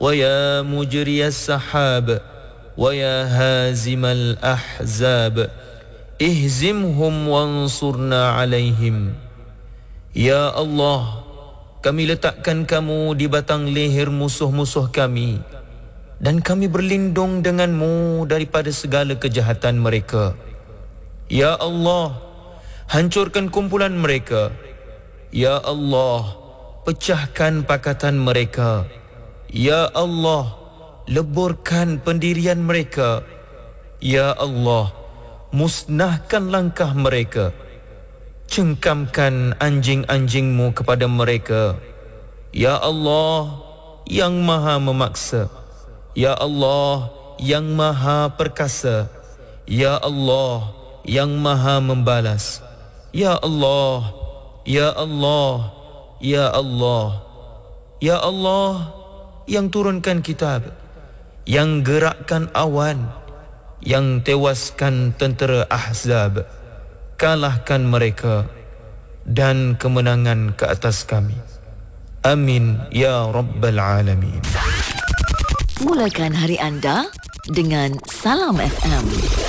ويا مجري السحاب ويا هازم الأحزاب اهزمهم وانصرنا عليهم. Ya Allah, kami letakkan kamu di batang leher musuh-musuh kami, dan kami berlindung denganmu daripada segala kejahatan mereka. Ya Allah, hancurkan kumpulan mereka. Ya Allah, pecahkan pakatan mereka. Ya Allah, leburkan pendirian mereka. Ya Allah, musnahkan langkah mereka. Cengkamkan anjing-anjingmu kepada mereka. Ya Allah, yang maha memaksa. Ya Allah, yang maha perkasa. Ya Allah, yang maha membalas. Ya Allah, Ya Allah, Ya Allah, Ya Allah, yang turunkan kitab, yang gerakkan awan, yang tewaskan tentera Ahzab. Kalahkan mereka dan kemenangan ke atas kami. Amin ya Rabbal Alamin. Mulakan hari anda dengan Salam FM.